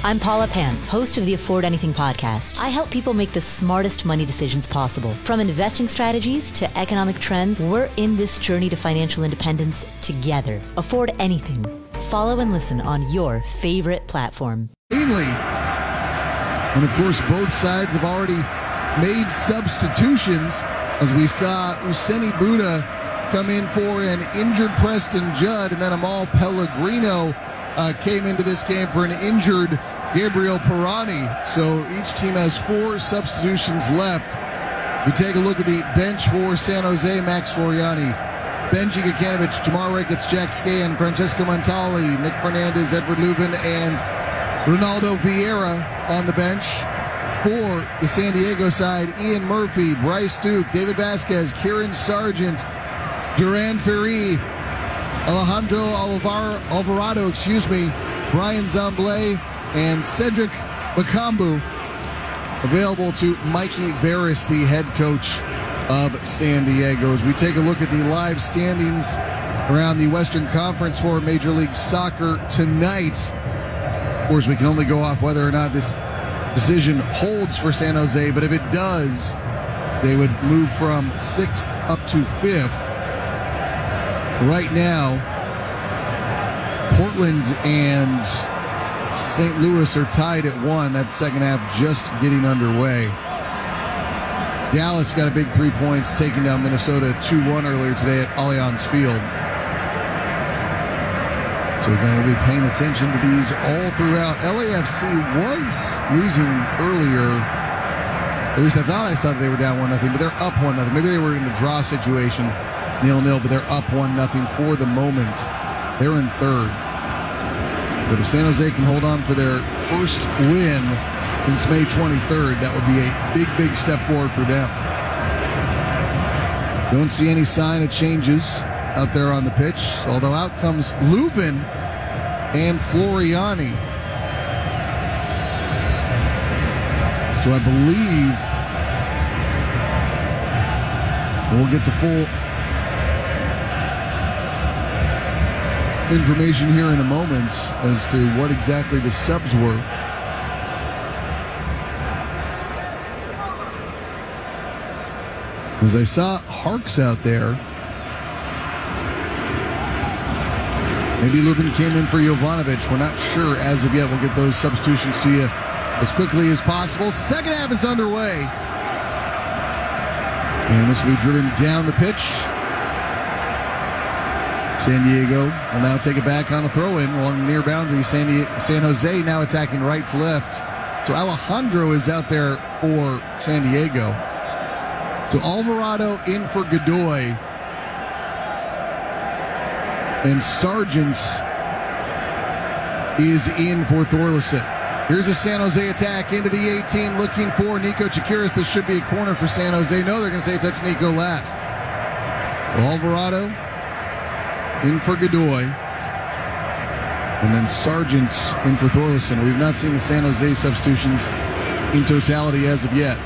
I'm Paula Pant, host of the Afford Anything podcast. I help people make the smartest money decisions possible. From investing strategies to economic trends, we're in this journey to financial independence together. Afford Anything. Follow and listen on your favorite platform. Mainly. And of course, both sides have already made substitutions, as we saw Useni Buddha come in for an injured Preston Judd, and then Amal Pellegrino came into this game for an injured Gabriel Pirani. So each team has 4 substitutions left. We take a look at the bench for San Jose. Max Floriani, Benji Gacanovic, Jamar Ricketts, Jack Scan, Francesco Montali, Nick Fernandez, Edward Leuven, and Ronaldo Vieira on the bench. For the San Diego side, Ian Murphy, Bryce Duke, David Vasquez, Kieran Sargent, Duran Ferry, Alejandro Alvarado, Brian Zamblé, and Cedric Bakambu. Available to Mikey Veras, the head coach of San Diego. As we take a look at the live standings around the Western Conference for Major League Soccer tonight. Of course, we can only go off whether or not this decision holds for San Jose, but if it does, they would move from 6th up to 5th. Right now, Portland and St. Louis are tied at 1. That second half just getting underway. Dallas got a big 3 points, taking down Minnesota 2-1 earlier today at Allianz Field. So again, we'll be paying attention to these all throughout. LAFC was losing earlier. At least I thought I saw that they were down 1-0, but they're up 1-0. Maybe they were in a draw situation, 0-0, but they're up 1-0 for the moment. They're in 3rd. But if San Jose can hold on for their first win since May 23rd, that would be a big, big step forward for them. Don't see any sign of changes out there on the pitch, although out comes Leuven and Floriani. So I believe we'll get the full information here in a moment as to what exactly the subs were. As I saw Harks out there, maybe Leuven came in for Jovanovic. We're not sure as of yet. We'll get those substitutions to you as quickly as possible. Second half is underway. And this will be driven down the pitch. San Diego will now take it back on a throw-in along the near boundary. San Jose now attacking right to left. So Alejandro is out there for San Diego. So Alvarado in for Godoy. And Sargent is in for Thorlison. Here's a San Jose attack into the 18, looking for Nico Chakiris. This should be a corner for San Jose. No, they're going to say touch Nico last. Alvarado in for Godoy. And then Sargent in for Thorlison. We've not seen the San Jose substitutions in totality as of yet.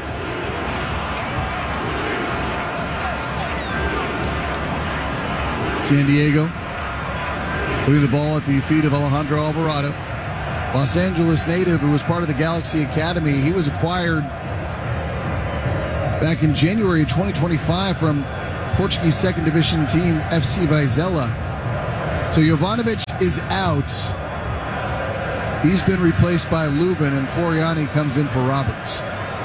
San Diego putting the ball at the feet of Alejandro Alvarado. Los Angeles native who was part of the Galaxy Academy. He was acquired back in January of 2025 from Portuguese second division team FC Vizela. So Jovanovic is out. He's been replaced by Leuven, and Floriani comes in for Roberts.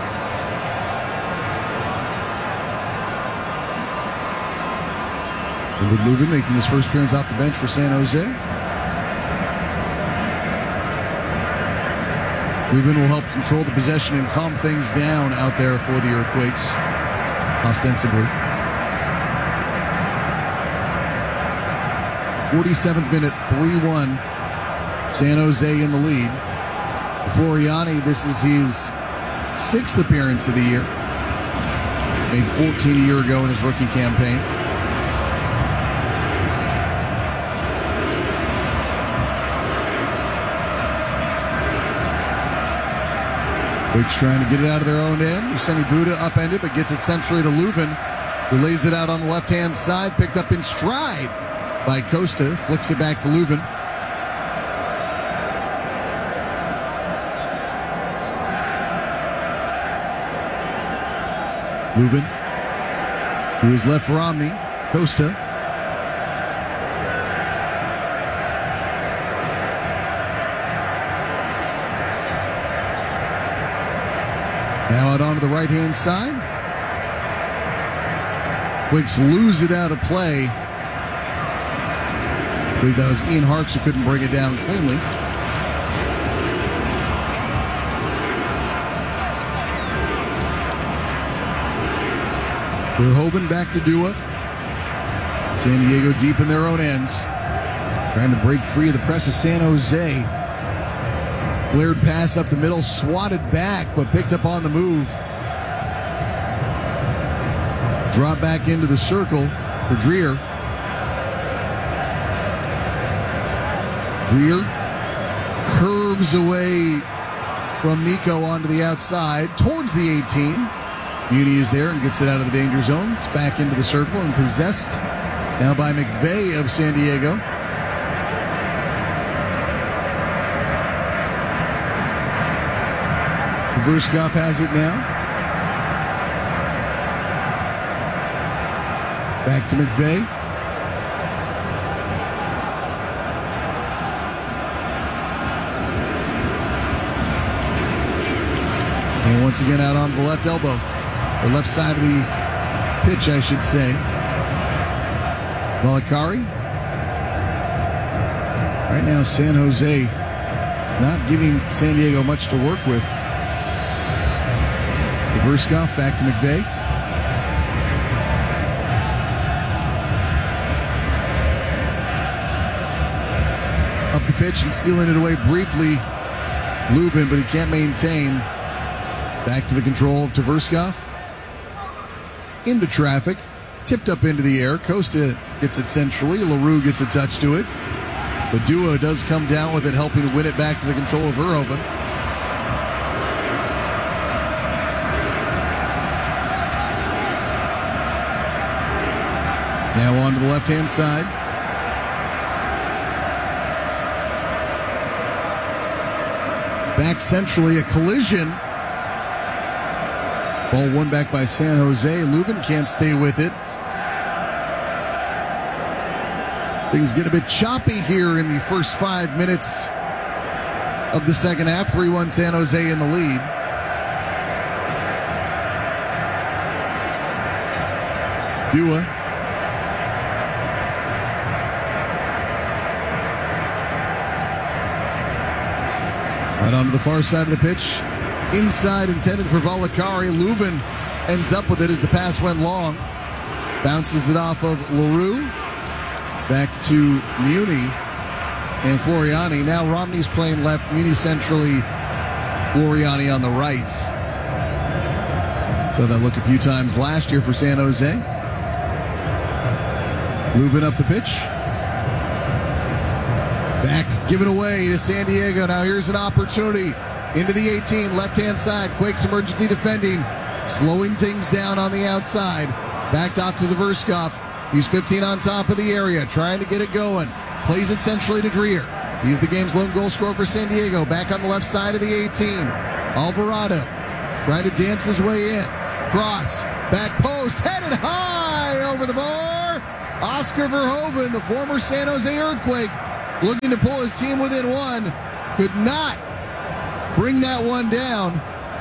Edward Leuven making his first appearance off the bench for San Jose. Leuven will help control the possession and calm things down out there for the Earthquakes, ostensibly. 47th minute, 3-1. San Jose in the lead. Floriani, this is his 6th appearance of the year. Made 14 a year ago in his rookie campaign. Quakes trying to get it out of their own end. Useni Buddha upended, but gets it centrally to Leuven, who lays it out on the left-hand side, picked up in stride by Costa, flicks it back to Leuven. Moving to his left, Romney. Costa. Now out onto the right-hand side. Quakes lose it out of play. I believe that was Ian Harkes who couldn't bring it down cleanly. Verhoeven back to Dua. San Diego deep in their own end. Trying to break free of the press of San Jose. Flared pass up the middle, swatted back, but picked up on the move. Drop back into the circle for Dreer. Dreer curves away from Nico onto the outside towards the 18. Muni is there and gets it out of the danger zone. It's back into the circle and possessed now by McVeigh of San Diego. Verskov has it now. Back to McVeigh. And once again out on the left elbow. Or left side of the pitch, I should say. Valakari. Right now, San Jose not giving San Diego much to work with. Verskov back to McVeigh. Up the pitch and stealing it away briefly. Leuven, but he can't maintain. Back to the control of Tverskov. Into traffic. Tipped up into the air. Costa gets it centrally. LaRue gets a touch to it. The Dua does come down with it, helping to win it back to the control of Verhoeven. Now on to the left-hand side. Back centrally, a collision. Ball won back by San Jose. Leuven can't stay with it. Things get a bit choppy here in the first 5 minutes of the second half. 3-1 San Jose in the lead. Dua. Right onto the far side of the pitch. Inside, intended for Valakari. Leuven ends up with it as the pass went long. Bounces it off of LaRue. Back to Muni and Floriani. Now Romney's playing left, Muni centrally, Floriani on the right. So that look a few times last year for San Jose. Leuven up the pitch. Back, given away to San Diego. Now here's an opportunity. Into the 18, left-hand side. Quakes emergency defending. Slowing things down on the outside. Backed off to Tverskov. He's 15 on top of the area, trying to get it going. Plays it centrally to Dreer. He's the game's lone goal scorer for San Diego. Back on the left side of the 18. Alvarado trying to dance his way in. Cross. Back post. Headed high over the bar. Oscar Verhoeven, the former San Jose Earthquake, looking to pull his team within one. Could not bring that one down.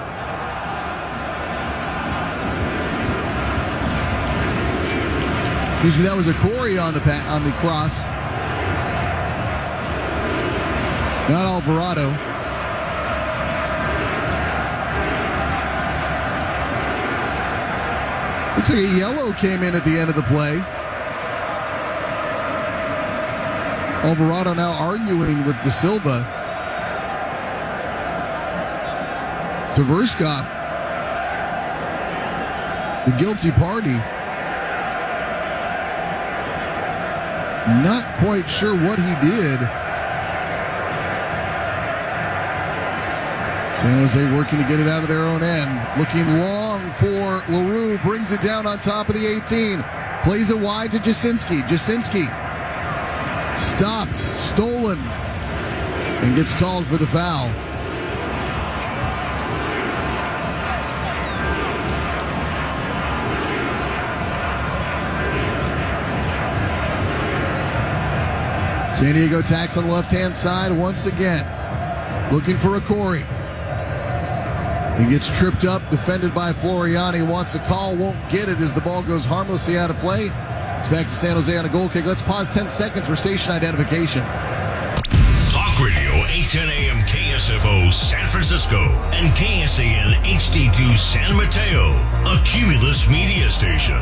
Excuse me, that was a Corey on the cross. Not Alvarado. Looks like a yellow came in at the end of the play. Alvarado now arguing with De Silva. Tverskov, the guilty party. Not quite sure what he did. San Jose working to get it out of their own end. Looking long for LaRue. Brings it down on top of the 18. Plays it wide to Jasinski. Jasinski stopped, stolen, and gets called for the foul. San Diego attacks on the left-hand side once again. Looking for Corey. He gets tripped up, defended by Floriani. Wants a call, won't get it as the ball goes harmlessly out of play. It's back to San Jose on a goal kick. Let's pause 10 seconds for station identification. Talk Radio 810 AM KSFO San Francisco and KSAN HD2 San Mateo, a Cumulus media station.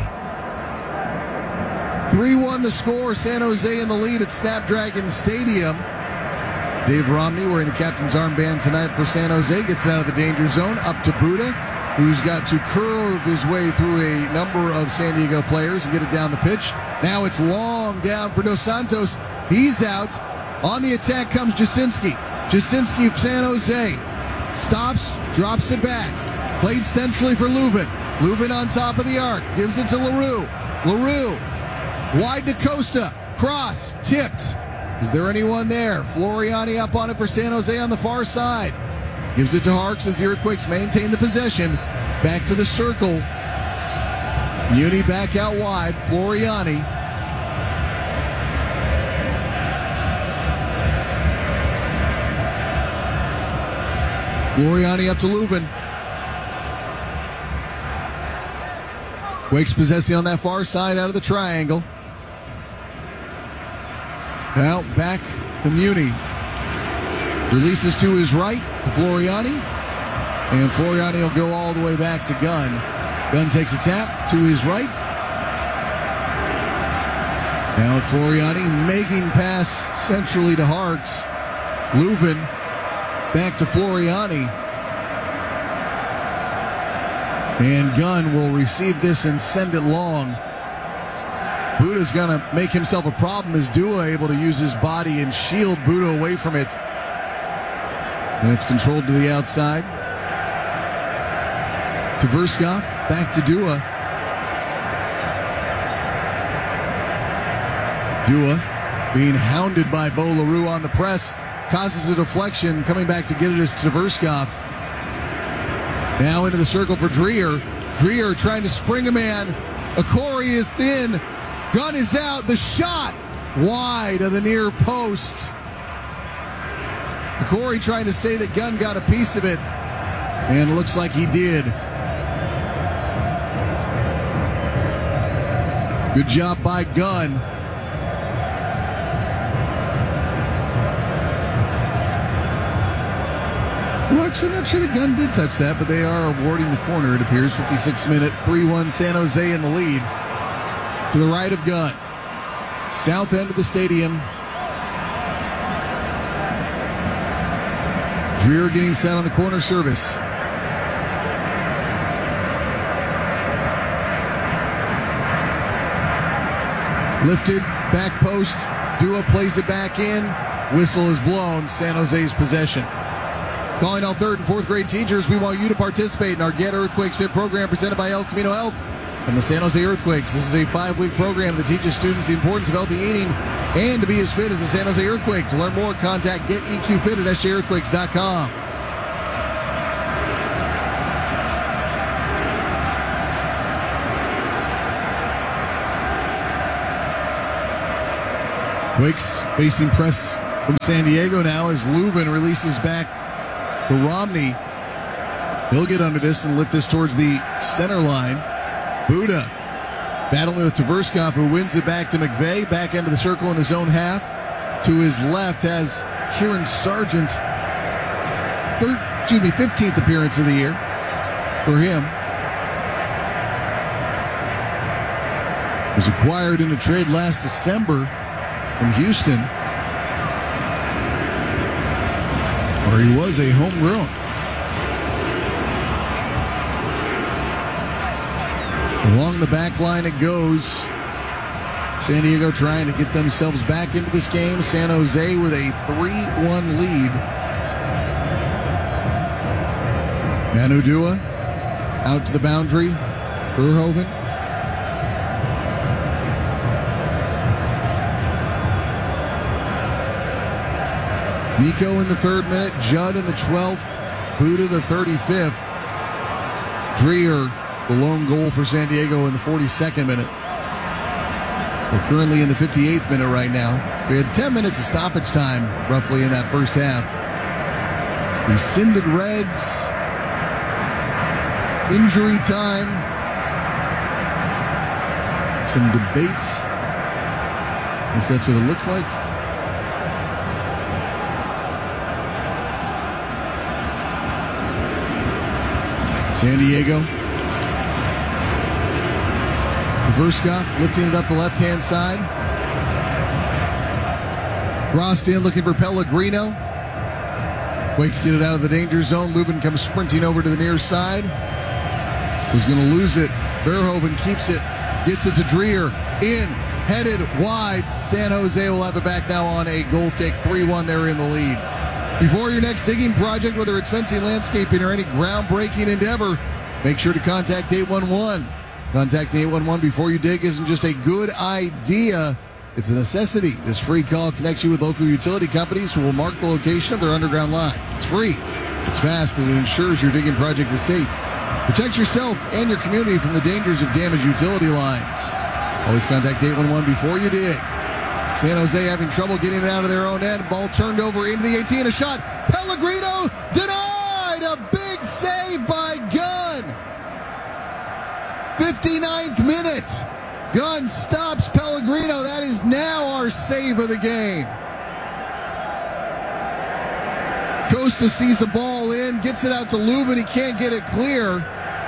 3-1 the score. San Jose in the lead at Snapdragon Stadium. Dave Romney wearing the captain's armband tonight for San Jose. Gets out of the danger zone. Up to Buda, who's got to curve his way through a number of San Diego players and get it down the pitch. Now it's long down for Dos Santos. He's out. On the attack comes Jasinski. Jasinski of San Jose. Stops, drops it back. Played centrally for Leuven. Leuven on top of the arc. Gives it to LaRue. LaRue. Wide to Costa. Cross. Tipped. Is there anyone there? Floriani up on it for San Jose on the far side. Gives it to Harks as the Earthquakes maintain the possession. Back to the circle. Muni back out wide. Floriani. Floriani up to Leuven. Quakes possessing on that far side out of the triangle. Now back to Muni. Releases to his right to Floriani. And Floriani will go all the way back to Gunn. Gunn takes a tap to his right. Now Floriani making pass centrally to Harks. Leuven back to Floriani. And Gunn will receive this and send it long. Buda's going to make himself a problem as Dua able to use his body and shield Buda away from it. And it's controlled to the outside. Tverskov back to Dua. Dua being hounded by Bo LaRue on the press. Causes a deflection. Coming back to get it is Tverskov. Now into the circle for Dreher. Dreher trying to spring a man. Akori is thin. Gunn is out. The shot wide of the near post. Corey trying to say that Gunn got a piece of it. And it looks like he did. Good job by Gunn. Well, actually, I'm not sure that Gunn did touch that, but they are awarding the corner, it appears. 56-minute, 3-1 San Jose in the lead. To the right of Gunn. South end of the stadium. Dreher getting set on the corner service. Lifted, back post. Dua plays it back in. Whistle is blown. San Jose's possession. Calling all third and fourth grade teachers, we want you to participate in our Get Earthquakes Fit program presented by El Camino Health and the San Jose Earthquakes. This is a 5-week program that teaches students the importance of healthy eating and to be as fit as the San Jose Earthquake. To learn more, contact GetEQFit at SJEarthquakes.com. Quakes facing press from San Diego now as Leuven releases back to Romney. He'll get under this and lift this towards the center line. Buda battling with Tverskov, who wins it back to McVeigh. Back end of the circle in his own half. To his left has Kieran Sargent. 15th appearance of the year for him. Was acquired in a trade last December from Houston. Or he was a homegrown. Along the back line it goes. San Diego trying to get themselves back into this game. San Jose with a 3-1 lead. Manu Dua out to the boundary. Verhoeven. Nico in the 3rd minute. Judd in the 12th. Buda the 35th. Dreher, the lone goal for San Diego in the 42nd minute. We're currently in the 58th minute right now. We had 10 minutes of stoppage time, roughly, in that first half. Rescinded Reds. Injury time. Some debates. At least that's what it looked like. San Diego. Verskov lifting it up the left-hand side. Rostin looking for Pellegrino. Wakes get it out of the danger zone. Leuven comes sprinting over to the near side. Was going to lose it. Verhoeven keeps it. Gets it to Dreer. In. Headed wide. San Jose will have it back now on a goal kick. 3-1. They're in the lead. Before your next digging project, whether it's fencing, landscaping, or any groundbreaking endeavor, make sure to contact 811. Contacting 811 before you dig isn't just a good idea, it's a necessity. This free call connects you with local utility companies who will mark the location of their underground lines. It's free, it's fast, and it ensures your digging project is safe. Protect yourself and your community from the dangers of damaged utility lines. Always contact 811 before you dig. San Jose having trouble getting it out of their own end. Ball turned over into the 18. A shot. Pellegrino denied. A big save by Gunn. 59th minute. Gunn stops Pellegrino. That is now our save of the game. Costa sees a ball in, gets it out to Leuven. He can't get it clear.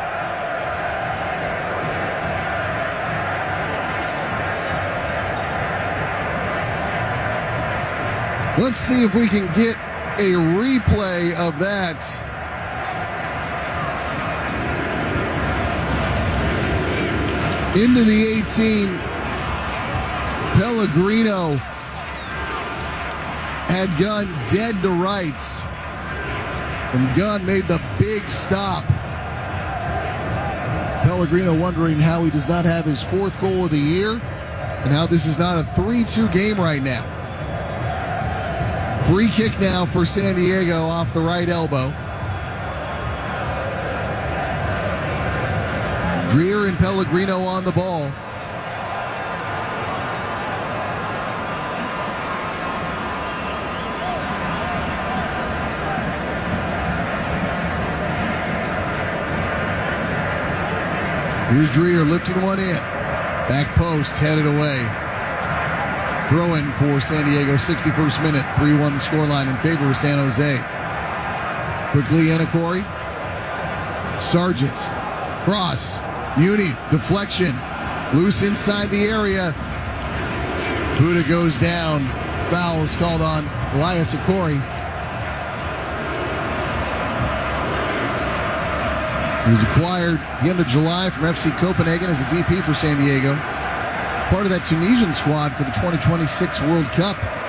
Let's see if we can get a replay of that. Into the 18. Pellegrino had Gunn dead to rights. And Gunn made the big stop. Pellegrino wondering how he does not have his 4th goal of the year and how this is not a 3-2 game right now. Free kick now for San Diego off the right elbow. Dreer and Pellegrino on the ball. Here's Dreer lifting one in. Back post, headed away. Throw-in for San Diego, 61st minute. 3-1 the scoreline in favor of San Jose. Quickly, Anacori. Sargent. Cross. Muni. Deflection. Loose inside the area. Buda goes down. Foul is called on Elias Akori. He was acquired at the end of July from FC Copenhagen as a DP for San Diego. Part of that Tunisian squad for the 2026 World Cup.